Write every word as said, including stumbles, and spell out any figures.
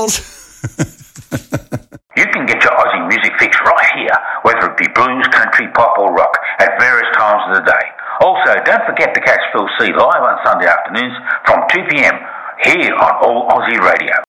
Charles. You can get your Aussie music fix right here, whether it be blues, country, pop or rock, at various times of the day. Also, don't forget to catch Phil C live on Sunday afternoons from two p.m. here on All Aussie Radio.